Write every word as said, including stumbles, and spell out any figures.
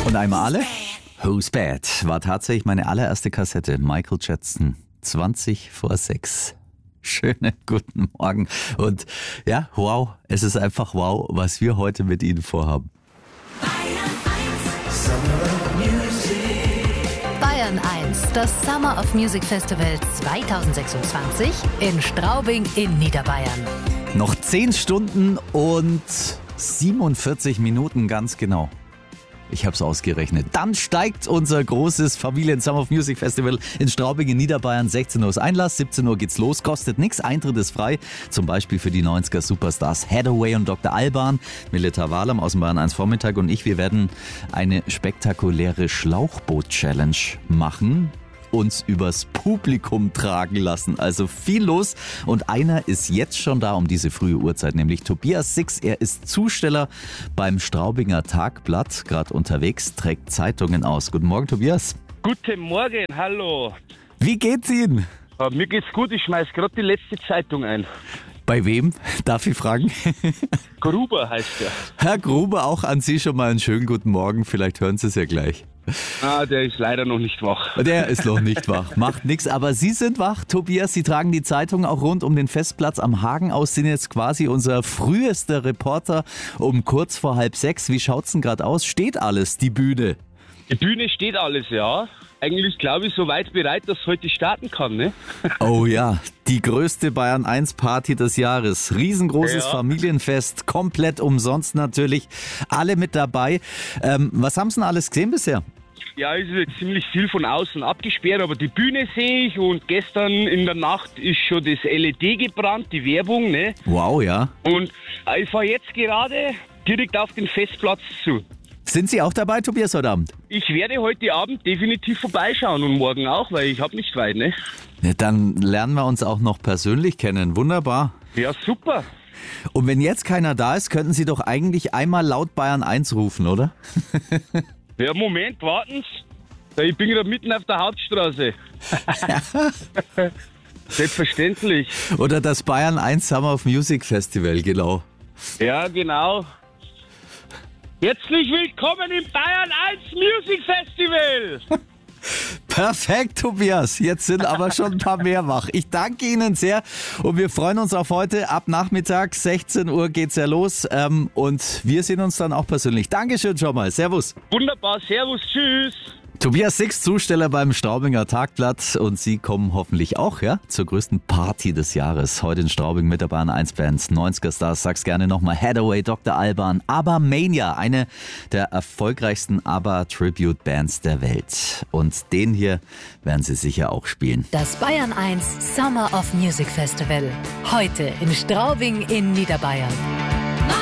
Und einmal alle? Who's Bad war tatsächlich meine allererste Kassette. Michael Jackson, zwanzig vor sechs. Schönen guten Morgen. Und ja, wow, es ist einfach wow, was wir heute mit Ihnen vorhaben. Bayern eins, das Summer of Music Festival zweitausendsechsundzwanzig in Straubing in Niederbayern. Noch zehn Stunden und siebenundvierzig Minuten ganz genau. Ich habe es ausgerechnet. Dann steigt unser großes Familien-Summer of Music Festival in Straubing in Niederbayern. sechzehn Uhr ist Einlass, siebzehn Uhr geht's los, kostet nichts, Eintritt ist frei. Zum Beispiel für die neunziger-Superstars Hathaway und Doktor Alban, Milita Walam aus dem Bayern eins Vormittag und ich. Wir werden eine spektakuläre Schlauchboot-Challenge machen. Uns übers Publikum tragen lassen. Also viel los und einer ist jetzt schon da um diese frühe Uhrzeit, nämlich Tobias Six. Er ist Zusteller beim Straubinger Tagblatt, gerade unterwegs, trägt Zeitungen aus. Guten Morgen, Tobias. Guten Morgen, hallo. Wie geht's Ihnen? Ja, mir geht's gut, ich schmeiß gerade die letzte Zeitung ein. Bei wem? Darf ich fragen? Gruber heißt er. Herr Gruber, auch an Sie schon mal einen schönen guten Morgen. Vielleicht hören Sie es ja gleich. Ah, der ist leider noch nicht wach. Der ist noch nicht wach, macht nichts. Aber Sie sind wach, Tobias. Sie tragen die Zeitung auch rund um den Festplatz am Hagen aus, sind jetzt quasi unser frühester Reporter um kurz vor halb sechs. Wie schaut's denn gerade aus? Steht alles, die Bühne? Die Bühne steht alles, ja. Eigentlich glaube ich so weit bereit, dass es heute starten kann, ne? Oh ja, die größte Bayern eins Party des Jahres. Riesengroßes ja. Familienfest, komplett umsonst natürlich. Alle mit dabei. Ähm, was haben Sie denn alles gesehen bisher? Ja, es ist jetzt ziemlich viel von außen abgesperrt, aber die Bühne sehe ich und gestern in der Nacht ist schon das L E D gebrannt, die Werbung, ne? Wow, ja. Und ich fahre jetzt gerade direkt auf den Festplatz zu. Sind Sie auch dabei, Tobias, heute Abend? Ich werde heute Abend definitiv vorbeischauen und morgen auch, weil ich habe nicht weit, ne? Ja, dann lernen wir uns auch noch persönlich kennen. Wunderbar. Ja, super. Und wenn jetzt keiner da ist, könnten Sie doch eigentlich einmal laut Bayern eins rufen, oder? Ja, Moment, warten Sie. Ich bin gerade mitten auf der Hauptstraße. Selbstverständlich. Oder das Bayern eins Summer of Music Festival, genau. Ja, genau. Herzlich willkommen im Bayern eins Music Festival. Perfekt, Tobias. Jetzt sind aber schon ein paar mehr wach. Ich danke Ihnen sehr und wir freuen uns auf heute. Ab Nachmittag, sechzehn Uhr geht's ja los ähm, und wir sehen uns dann auch persönlich. Dankeschön schon mal. Servus. Wunderbar. Servus. Tschüss. Tobias Six, Zusteller beim Straubinger Tagblatt und Sie kommen hoffentlich auch ja, zur größten Party des Jahres. Heute in Straubing mit der Bayern eins Bands, neunziger-Stars, sag's gerne nochmal, Hathaway, Doktor Alban, ABBA Mania, eine der erfolgreichsten ABBA-Tribute-Bands der Welt. Und den hier werden Sie sicher auch spielen. Das Bayern eins Summer of Music Festival. Heute in Straubing in Niederbayern.